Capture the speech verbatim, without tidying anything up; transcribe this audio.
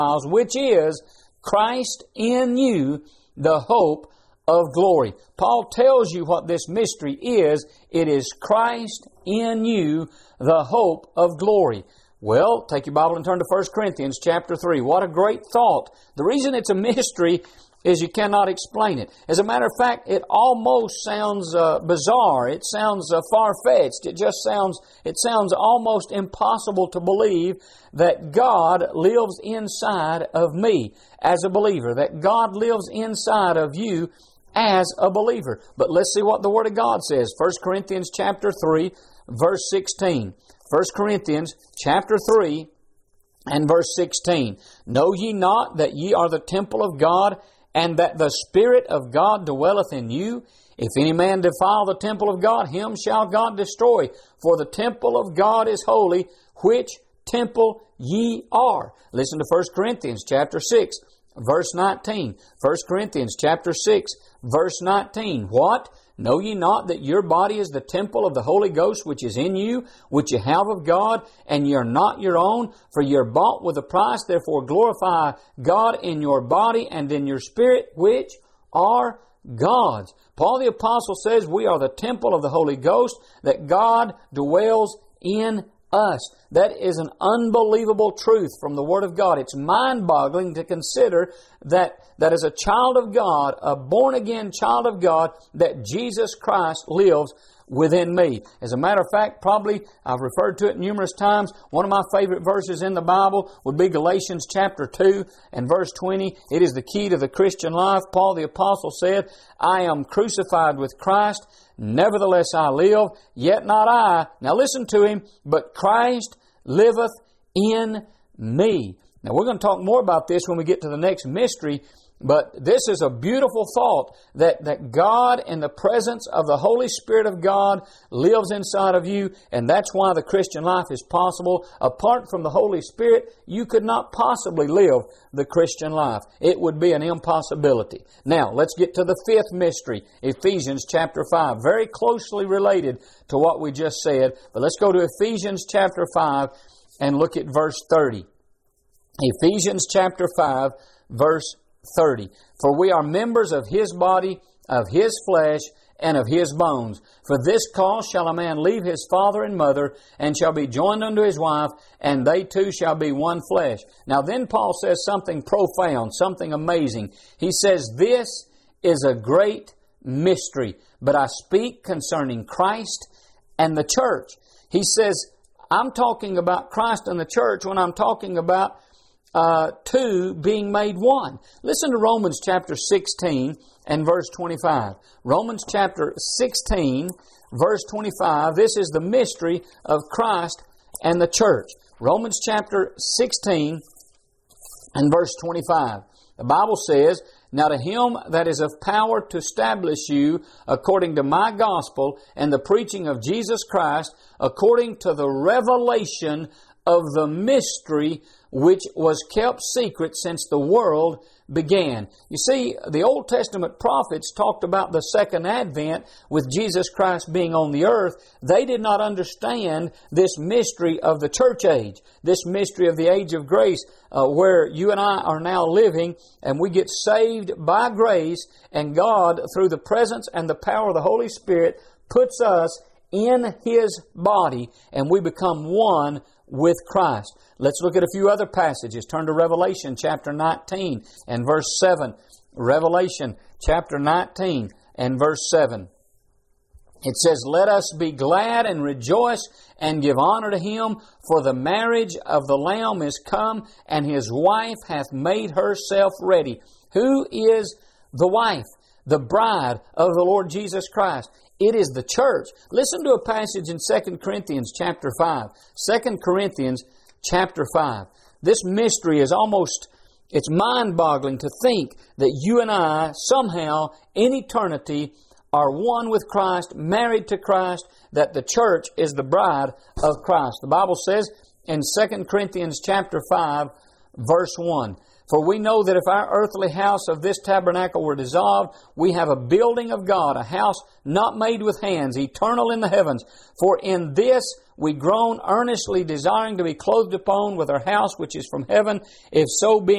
which is Christ in you, the hope of glory. Paul tells you what this mystery is. It is Christ in you, the hope of glory. Well, take your Bible and turn to First Corinthians chapter three. What a great thought. The reason it's a mystery is you cannot explain it. As a matter of fact, it almost sounds uh, bizarre. It sounds uh, far-fetched. It just sounds, it sounds almost impossible to believe that God lives inside of me as a believer, that God lives inside of you as a believer. But let's see what the Word of God says. First Corinthians chapter three, verse sixteen. First Corinthians chapter three and verse sixteen. Know ye not that ye are the temple of God, and that the Spirit of God dwelleth in you? If any man defile the temple of God, him shall God destroy. For the temple of God is holy, which temple ye are. Listen to First Corinthians chapter six, verse nineteen. First Corinthians chapter six, verse nineteen. What? Know ye not that your body is the temple of the Holy Ghost which is in you, which ye have of God, and ye are not your own? For ye are bought with a price. Therefore glorify God in your body and in your spirit, which are God's. Paul the Apostle says we are the temple of the Holy Ghost, that God dwells in us. That is an unbelievable truth from the Word of God. It's mind-boggling to consider that, that as a child of God, a born-again child of God, that Jesus Christ lives within me. As a matter of fact, probably, I've referred to it numerous times, one of my favorite verses in the Bible would be Galatians chapter two and verse twenty. It is the key to the Christian life. Paul the Apostle said, I am crucified with Christ, nevertheless I live, yet not I. Now listen to him, but Christ liveth in me. Now we're going to talk more about this when we get to the next mystery, but this is a beautiful thought that, that God in the presence of the Holy Spirit of God lives inside of you, and that's why the Christian life is possible. Apart from the Holy Spirit, you could not possibly live the Christian life. It would be an impossibility. Now, let's get to the fifth mystery, Ephesians chapter five, very closely related to what we just said. But let's go to Ephesians chapter five and look at verse thirty. Ephesians chapter five, verse thirty. For we are members of His body, of His flesh, and of His bones. For this cause shall a man leave his father and mother, and shall be joined unto his wife, and they two shall be one flesh. Now then Paul says something profound, something amazing. He says, this is a great mystery, but I speak concerning Christ and the church. He says, I'm talking about Christ and the church when I'm talking about Uh, two being made one. Listen to Romans chapter sixteen and verse twenty-five. Romans chapter sixteen, verse twenty-five. This is the mystery of Christ and the church. Romans chapter sixteen and verse twenty-five. The Bible says, Now to him that is of power to establish you according to my gospel and the preaching of Jesus Christ, according to the revelation of the mystery which was kept secret since the world began. You see, the Old Testament prophets talked about the second advent with Jesus Christ being on the earth. They did not understand this mystery of the church age, this mystery of the age of grace, uh, where you and I are now living, and we get saved by grace, and God, through the presence and the power of the Holy Spirit, puts us in His body, and we become one with Christ. Let's look at a few other passages. Turn to Revelation chapter nineteen and verse seven. Revelation chapter nineteen and verse seven. It says, Let us be glad and rejoice and give honor to Him, for the marriage of the Lamb is come, and His wife hath made herself ready. Who is the wife? The bride of the Lord Jesus Christ. It is the church. Listen to a passage in Second Corinthians chapter five. Second Corinthians chapter five. This mystery is almost, it's mind-boggling to think that you and I somehow in eternity are one with Christ, married to Christ, that the church is the bride of Christ. The Bible says in Second Corinthians chapter five, verse one, For we know that if our earthly house of this tabernacle were dissolved, we have a building of God, a house not made with hands, eternal in the heavens. For in this we groan earnestly, desiring to be clothed upon with our house which is from heaven, if so be